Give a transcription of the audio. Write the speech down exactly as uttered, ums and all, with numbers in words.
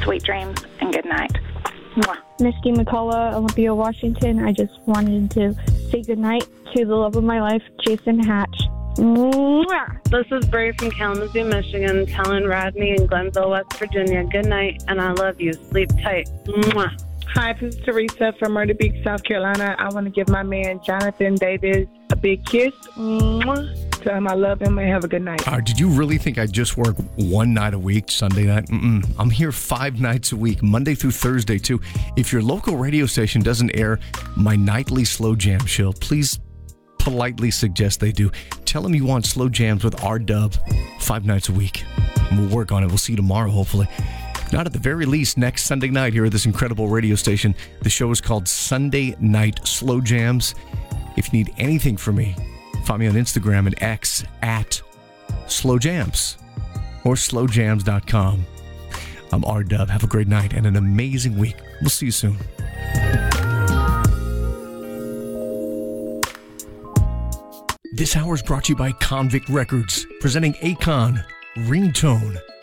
Sweet dreams and good night. Mwah. Misty McCullough, Olympia, Washington. I just wanted to say goodnight to the love of my life, Jason Hatch. Mwah. This is Bray from Kalamazoo, Michigan, telling Rodney in Glenville, West Virginia, good night, and I love you. Sleep tight. Mwah. Hi, this is Teresa from Myrtle Beach, South Carolina. I want to give my man, Jonathan Davis, a big kiss. Mwah. Tell him I love him and have a good night. Uh, did you really think I just work one night a week, Sunday night? Mm-mm. I'm here five nights a week, Monday through Thursday, too. If your local radio station doesn't air my nightly Slow Jam show, please politely suggest they do. Tell them you want Slow Jams with R-Dub five nights a week. And we'll work on it. We'll see you tomorrow, hopefully. Not at the very least, next Sunday night here at this incredible radio station. The show is called Sunday Night Slow Jams. If you need anything from me, find me on Instagram and X at Slow Jams or slow jams dot com. I'm R-Dub. Have a great night and an amazing week. We'll see you soon. This hour is brought to you by Convict Records, presenting Akon, Ringtone.